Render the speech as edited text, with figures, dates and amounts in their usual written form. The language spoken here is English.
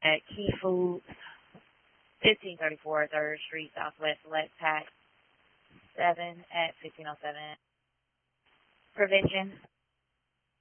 at Key Foods, 1534 3rd Street Southwest, Select Pack 7 at 1507. Prevention